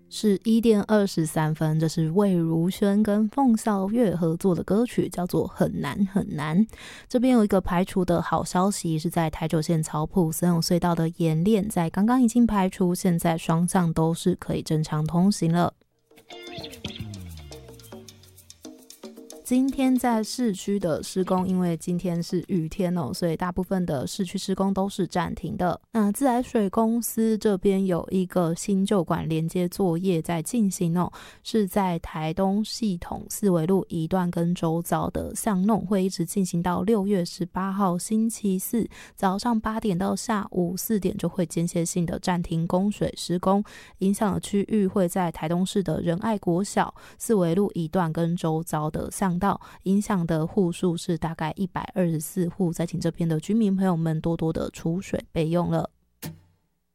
是1点23分，这是魏如萱跟凤小岳合作的歌曲，叫做很难很难。这边有一个排除的好消息，是在台九线草埔森永隧道的演练在刚刚已经排除，现在双向都是可以正常通行了。今天在市区的施工，因为今天是雨天所以大部分的市区施工都是暂停的。那自来水公司这边有一个新旧管连接作业在进行是在台东系统四维路一段跟周遭的巷弄，会一直进行到6月18号星期四早上8点到下午4点，就会间歇性的暂停供水施工。影响的区域会在台东市的仁爱国小、四维路一段跟周遭的巷道，影响的户数是大概124户，再请这边的居民朋友们多多的储水备用了。